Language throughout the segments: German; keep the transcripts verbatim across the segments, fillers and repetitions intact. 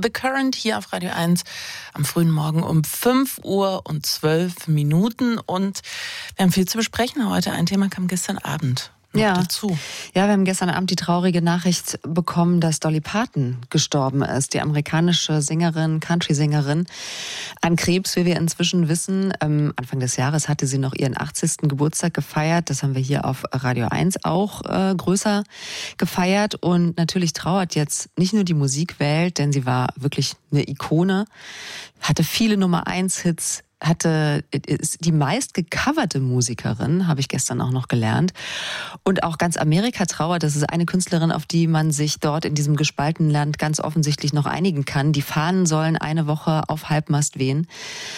The Current hier auf Radio eins am frühen Morgen um fünf Uhr und zwölf Minuten. Und wir haben viel zu besprechen heute. Ein Thema kam gestern Abend noch ja. dazu. Ja, wir haben gestern Abend die traurige Nachricht bekommen, dass Dolly Parton gestorben ist. Die amerikanische Sängerin, Country-Sängerin, an Krebs, wie wir inzwischen wissen. Ähm, Anfang des Jahres hatte sie noch ihren achtzigsten Geburtstag gefeiert. Das haben wir hier auf Radio eins auch äh, größer gefeiert. Und natürlich trauert jetzt nicht nur die Musikwelt, denn sie war wirklich eine Ikone, hatte viele Nummer eins Hits, hatte ist die meist gecoverte Musikerin, habe ich gestern auch noch gelernt. Und auch ganz Amerika trauert. Das ist eine Künstlerin, auf die man sich dort in diesem gespaltenen Land ganz offensichtlich noch einigen kann. Die Fahnen sollen eine Woche auf Halbmast wehen,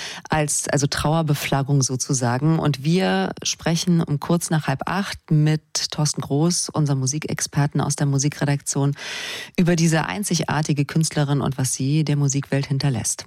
als also Trauerbeflaggung sozusagen. Und wir sprechen um kurz nach halb acht mit Thorsten Groß, unserem Musikexperten aus der Musikredaktion, über diese einzigartige Künstlerin und was sie der Musikwelt hinterlässt.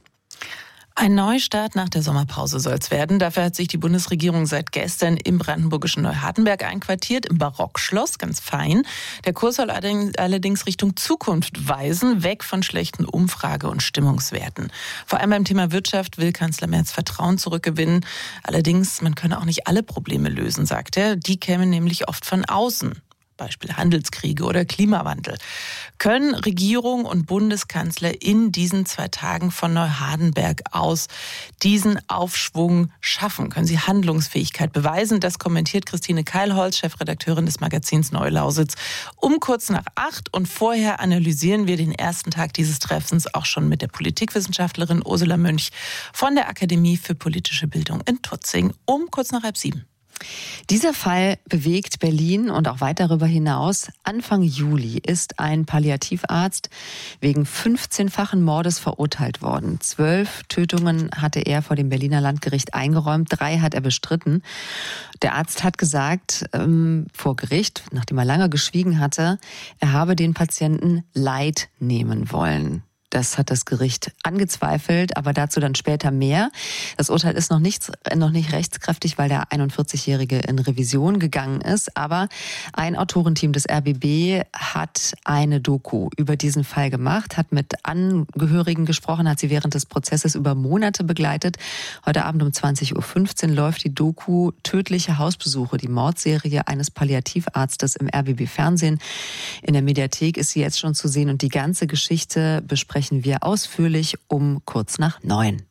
Ein Neustart nach der Sommerpause soll es werden. Dafür hat sich die Bundesregierung seit gestern im brandenburgischen Neuhardenberg einquartiert, im Barockschloss, ganz fein. Der Kurs soll allerdings Richtung Zukunft weisen, weg von schlechten Umfrage- und Stimmungswerten. Vor allem beim Thema Wirtschaft will Kanzler Merz Vertrauen zurückgewinnen. Allerdings, man könne auch nicht alle Probleme lösen, sagt er. Die kämen nämlich oft von außen. Beispiel Handelskriege oder Klimawandel. Können Regierung und Bundeskanzler in diesen zwei Tagen von Neuhardenberg aus diesen Aufschwung schaffen? Können sie Handlungsfähigkeit beweisen? Das kommentiert Christine Keilholz, Chefredakteurin des Magazins Neulausitz, um kurz nach acht. Und vorher analysieren wir den ersten Tag dieses Treffens auch schon mit der Politikwissenschaftlerin Ursula Mönch von der Akademie für politische Bildung in Tutzing um kurz nach halb sieben. Dieser Fall bewegt Berlin und auch weit darüber hinaus. Anfang Juli ist ein Palliativarzt wegen fünfzehnfachen Mordes verurteilt worden. Zwölf Tötungen hatte er vor dem Berliner Landgericht eingeräumt, drei hat er bestritten. Der Arzt hat gesagt, ähm, vor Gericht, nachdem er lange geschwiegen hatte, er habe den Patienten Leid nehmen wollen. Das hat das Gericht angezweifelt, aber dazu dann später mehr. Das Urteil ist noch nicht, noch nicht rechtskräftig, weil der einundvierzigjährige in Revision gegangen ist. Aber ein Autorenteam des R B B hat eine Doku über diesen Fall gemacht, hat mit Angehörigen gesprochen, hat sie während des Prozesses über Monate begleitet. Heute Abend um zwanzig Uhr fünfzehn läuft die Doku Tödliche Hausbesuche, die Mordserie eines Palliativarztes im R B B-Fernsehen. In der Mediathek ist sie jetzt schon zu sehen und die ganze Geschichte besprechen wir ausführlich um kurz nach neun.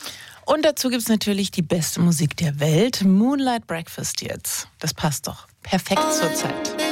Und dazu gibt's natürlich die beste Musik der Welt. Moonlight Breakfast jetzt. Das passt doch perfekt zur Zeit.